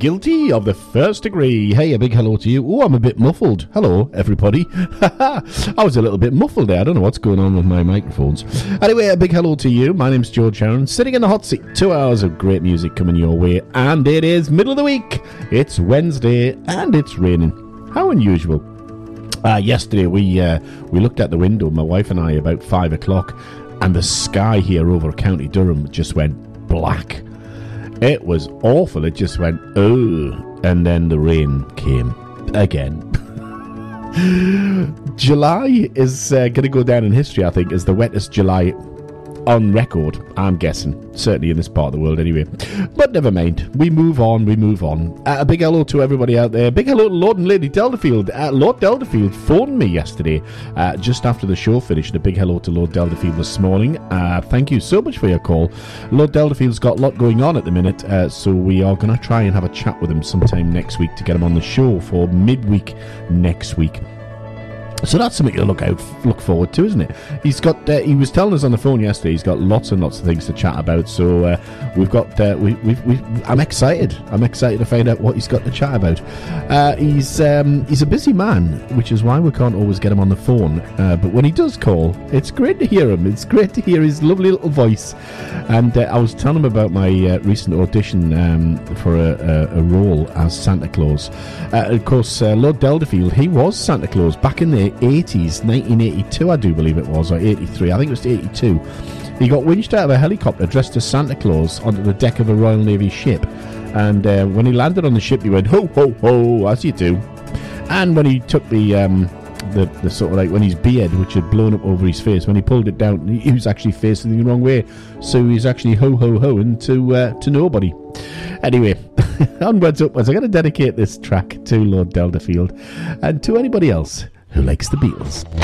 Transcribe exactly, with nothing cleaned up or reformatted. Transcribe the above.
guilty of the first degree. Hey, a big hello to you. Oh, I'm a bit muffled. Hello, everybody. I was a little bit muffled there. I don't know what's going on with my microphones. Anyway, a big hello to you. My name's George Sharon, sitting in the hot seat. Two hours of great music coming your way. And it is middle of the week. It's Wednesday and it's raining. How unusual. Uh, yesterday, we uh, we looked out the window, my wife and I, about five o'clock, and the sky here over County Durham just went black. It was awful. It just went, oh, and then the rain came again. July is uh, going to go down in history, I think, as the wettest July on record, I'm guessing. Certainly in this part of the world, anyway. But never mind. We move on, we move on. Uh, a big hello to everybody out there. Big hello to Lord and Lady Delderfield. Uh, Lord Delderfield phoned me yesterday, uh, just after the show finished. A big hello to Lord Delderfield this morning. Uh, thank you so much for your call. Lord Delderfield's got a lot going on at the minute, uh, so we are going to try and have a chat with him sometime next week to get him on the show for midweek next week. So that's something to look out, look forward to, isn't it? He's got. Uh, he was telling us on the phone yesterday. He's got lots and lots of things to chat about. So uh, we've got. Uh, we, we've, we've. I'm excited. I'm excited to find out what he's got to chat about. Uh, he's. Um, he's a busy man, which is why we can't always get him on the phone. Uh, but when he does call, it's great to hear him. It's great to hear his lovely little voice. And uh, I was telling him about my uh, recent audition um, for a, a, a role as Santa Claus. Uh, of course, uh, Lord Delderfield, he was Santa Claus back in the eighties, nineteen eighty-two I do believe it was, or eighty-three, I think it was eighty-two. He got winched out of a helicopter dressed as Santa Claus onto the deck of a Royal Navy ship, and uh, when he landed on the ship he went ho ho ho, as you do. And when he took the um, the, the sort of like when his beard, which had blown up over his face, when he pulled it down, he was actually facing the wrong way, so he was actually ho ho ho and to uh, to nobody. Anyway, onwards upwards. I'm going to dedicate this track to Lord Delderfield and to anybody else who likes the Beatles.